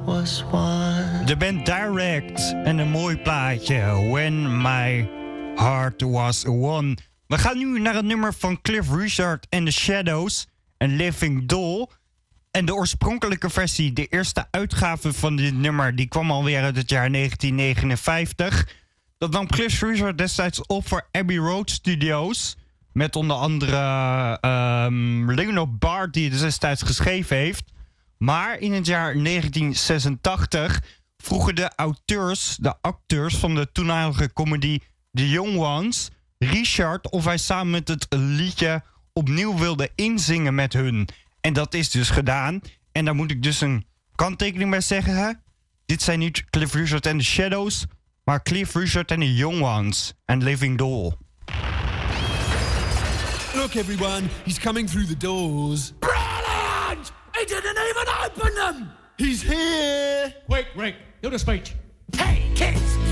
De band Direct en een mooi plaatje. When My Heart Was One. We gaan nu naar het nummer van Cliff Richard en The Shadows. En Living Doll. En de oorspronkelijke versie, de eerste uitgave van dit nummer, die kwam alweer uit het jaar 1959. Dat nam Cliff Richard destijds op voor Abbey Road Studios. Met onder andere Leonard Bart, die het destijds geschreven heeft. Maar in het jaar 1986 vroegen de acteurs van de toenmalige comedy The Young Ones Richard of hij samen met het liedje opnieuw wilde inzingen met hun. En dat is dus gedaan. En daar moet ik dus een kanttekening bij zeggen. Hè? Dit zijn niet Cliff Richard en The Shadows, maar Cliff Richard en The Young Ones en Living Doll. Look, everyone, he's coming through the doors. Brilliant! He didn't even open them! He's here! Wait, Rick, do the speech. Hey, kids!